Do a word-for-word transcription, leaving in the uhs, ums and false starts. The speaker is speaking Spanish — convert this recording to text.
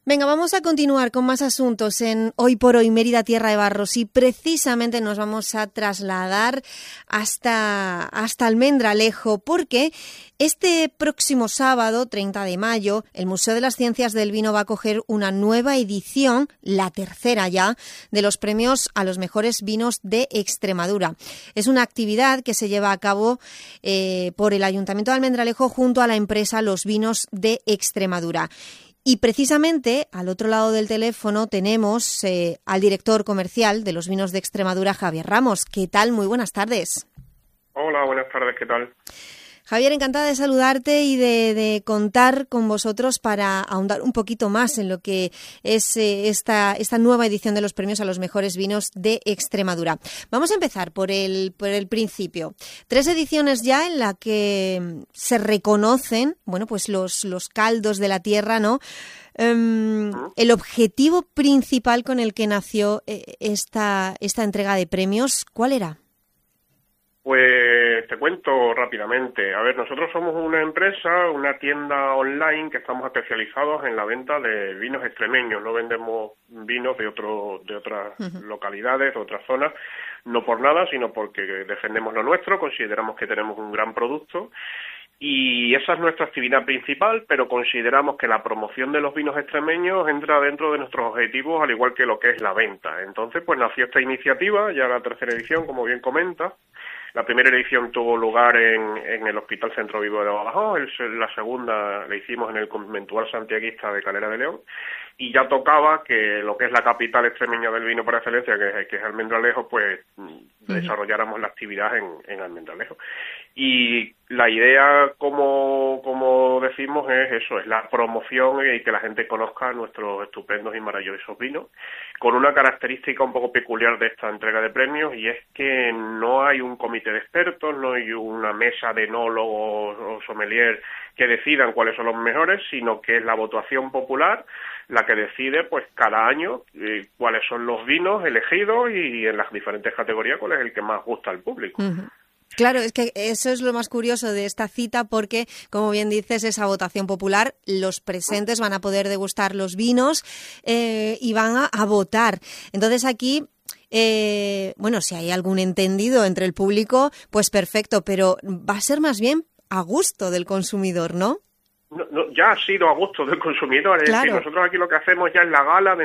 Venga, vamos a continuar con más asuntos en Hoy por Hoy Mérida Tierra de Barros y precisamente nos vamos a trasladar hasta, hasta Almendralejo porque este próximo sábado, treinta de mayo, el Museo de las Ciencias del Vino va a acoger una nueva edición, la tercera ya, de los premios a los mejores vinos de Extremadura. Es una actividad que se lleva a cabo eh, por el Ayuntamiento de Almendralejo junto a la empresa Los Vinos de Extremadura. Y precisamente al otro lado del teléfono tenemos eh, al director comercial de los Vinos de Extremadura, Javier Ramos. ¿Qué tal? Muy buenas tardes. Hola, buenas tardes, ¿qué tal? Javier, encantada de saludarte y de, de contar con vosotros para ahondar un poquito más en lo que es eh, esta, esta nueva edición de los premios a los mejores vinos de Extremadura. Vamos a empezar por el, por el principio. Tres ediciones ya en la que se reconocen, bueno, pues los, los caldos de la tierra, ¿no? Um, el objetivo principal con el que nació eh, esta, esta entrega de premios, ¿cuál era? Pues te cuento rápidamente. A ver, nosotros somos una empresa, una tienda online que estamos especializados en la venta de vinos extremeños. No vendemos vinos de otro, de otras uh-huh. localidades, de otras zonas, no por nada, sino porque defendemos lo nuestro, consideramos que tenemos un gran producto y esa es nuestra actividad principal, pero consideramos que la promoción de los vinos extremeños entra dentro de nuestros objetivos, al igual que lo que es la venta. Entonces, pues nació esta iniciativa, ya la tercera edición, como bien comenta. La primera edición tuvo lugar en, en el Hospital Centro Vivo de Badajoz, el, la segunda la hicimos en el conventual santiaguista de Calera de León, y ya tocaba que lo que es la capital extremeña del vino por excelencia, que es, que es Almendralejo, pues uh-huh. desarrolláramos la actividad en, en Almendralejo. Y la idea, como, como decimos, es eso, es la promoción y que la gente conozca nuestros estupendos y maravillosos vinos, con una característica un poco peculiar de esta entrega de premios, y es que no hay un comité de expertos, no hay una mesa de enólogos o sommelier que decidan cuáles son los mejores, sino que es la votación popular la que decide, pues cada año, eh, cuáles son los vinos elegidos y en las diferentes categorías cuál es el que más gusta al público. Uh-huh. Claro, es que eso es lo más curioso de esta cita porque, como bien dices, esa votación popular, los presentes van a poder degustar los vinos eh, y van a, a votar. Entonces aquí, eh, bueno, si hay algún entendido entre el público, pues perfecto, pero va a ser más bien a gusto del consumidor, ¿no? No, no, ya ha sido a gusto del consumidor, es claro. decir, nosotros aquí lo que hacemos ya es la gala de